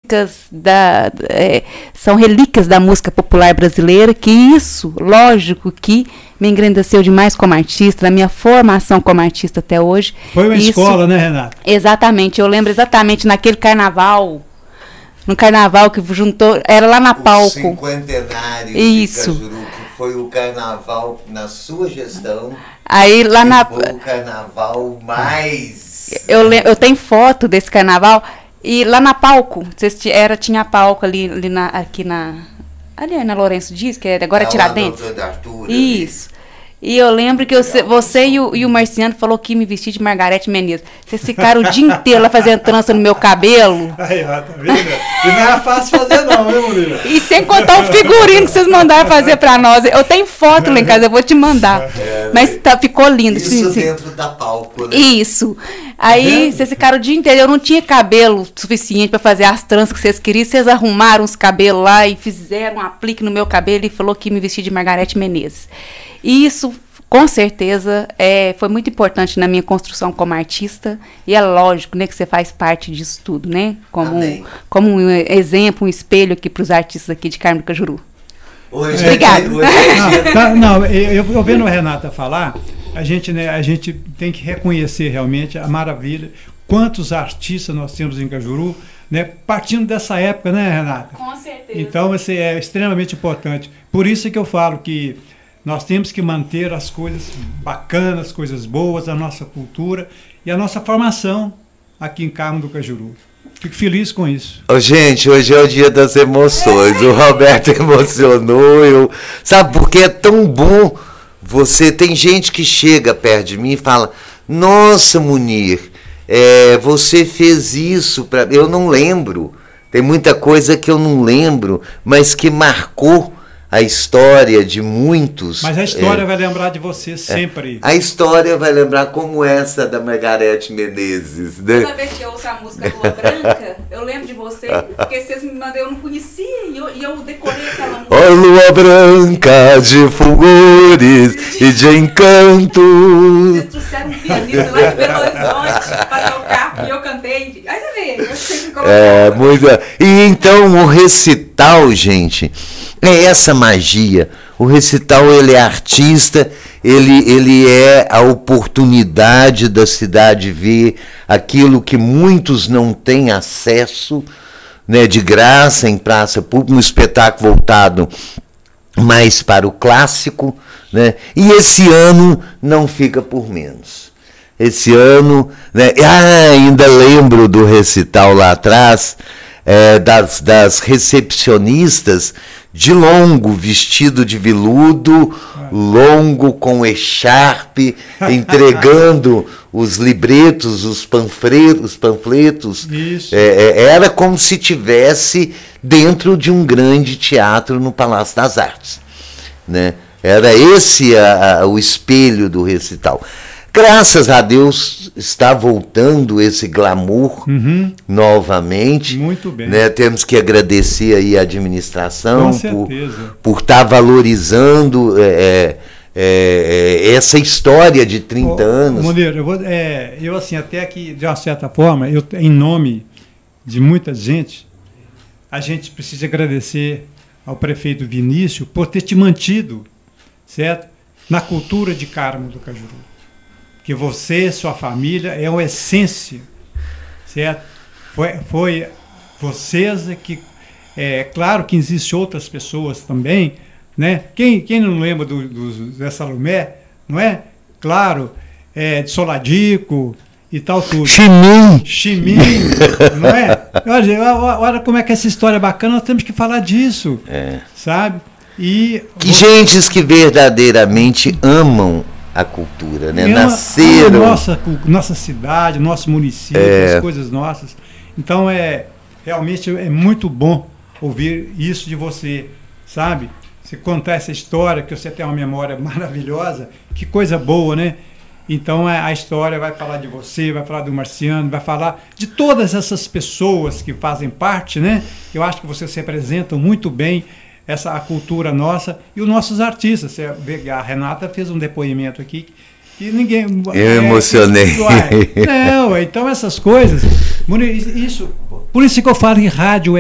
são relíquias da música popular brasileira, que isso, lógico, que me engrandeceu demais como artista, na minha formação como artista até hoje. Foi uma escola, né, Renata? Exatamente, eu lembro exatamente naquele carnaval, no carnaval que juntou, era lá na Palco. O cinquentenário isso. de Cajuru, que foi o carnaval na sua gestão. Aí lá foi o carnaval mais... Eu tenho foto desse carnaval, e lá na Palco, tinha a Palco ali na Lourenço Dias, que agora é Tiradentes. Isso. E eu lembro que você e o Marciano falou que me vestir de Margarete Menezes. Vocês ficaram o dia inteiro lá fazendo trança no meu cabelo. Aí, ó, tá vendo? E não era fácil fazer não, né, Murilo? E sem contar o figurino que vocês mandaram fazer pra nós. Eu tenho foto lá em casa, eu vou te mandar. Mas ficou lindo. Isso dentro da Palco, né? Isso. Aí vocês ficaram o dia inteiro. Eu não tinha cabelo suficiente pra fazer as tranças que vocês queriam. Vocês arrumaram os cabelos lá e fizeram um aplique no meu cabelo e falou que me vestir de Margarete Menezes. E isso, com certeza, foi muito importante na minha construção como artista. E é lógico, né, que você faz parte disso tudo, né? Como um exemplo, um espelho aqui para os artistas aqui de Carmo do Cajuru. Obrigada. Eu vendo a Renata falar, a gente tem que reconhecer realmente a maravilha. Quantos artistas nós temos em Cajuru, né? Partindo dessa época, né, Renata? Com certeza. Então, isso é extremamente importante. Por isso que eu falo que nós temos que manter as coisas bacanas, coisas boas, a nossa cultura e a nossa formação aqui em Carmo do Cajuru. Fico feliz com isso. Gente, hoje é o dia das emoções. O Roberto emocionou. Sabe por que é tão bom? Tem gente que chega perto de mim e fala: nossa, Munir, você fez isso para... Eu não lembro. Tem muita coisa que eu não lembro, mas que marcou a história de muitos. Mas a história vai lembrar de você sempre. A história vai lembrar como essa da Margarete Menezes, né? Toda vez que eu ouço a música Lua Branca, eu lembro de você, porque vocês me mandaram, eu não conhecia, e eu decorei aquela música. Ó, lua branca de fulgores e de encanto. Vocês trouxeram um pianista lá de Belo Horizonte para tocar, e eu cantei. Aí você vê, eu sempre coloquei. E então o recital, gente, é essa magia. O recital, ele é artista, ele é a oportunidade da cidade ver aquilo que muitos não têm acesso, né, de graça, em praça pública, um espetáculo voltado mais para o clássico, né? E esse ano não fica por menos. Esse ano, né, ainda lembro do recital lá atrás, das recepcionistas de longo, vestido de veludo, longo com echarpe, entregando os libretos, os panfletos. Era como se tivesse dentro de um grande teatro no Palácio das Artes, né? Era esse o espelho do recital. Graças a Deus está voltando esse glamour novamente. Muito bem. Né? Temos que agradecer aí a administração por estar valorizando essa história de 30 anos. Moreira, eu assim, até que, de uma certa forma, em nome de muita gente, a gente precisa agradecer ao prefeito Vinícius por ter te mantido, certo? Na cultura de Carmo do Cajuru. Que você, sua família, é uma essência, certo? Foi vocês que... claro que existem outras pessoas também, né? Quem não lembra do Zé Salomé, não é? Claro, de Soladico e tal tudo. Chiminho, não é? Olha como é que essa história é bacana, nós temos que falar disso, sabe? Que gentes que verdadeiramente amam a cultura, né? Nasceram... Nossa cidade, nosso município, as coisas nossas. Então, realmente é muito bom ouvir isso de você, sabe? Você contar essa história, que você tem uma memória maravilhosa, que coisa boa, né? Então, a história vai falar de você, vai falar do Marciano, vai falar de todas essas pessoas que fazem parte, né? Eu acho que vocês representam muito bem a cultura nossa e os nossos artistas. Você vê, a Renata fez um depoimento aqui que ninguém... Eu emocionei. Então essas coisas... Por isso que eu falo em rádio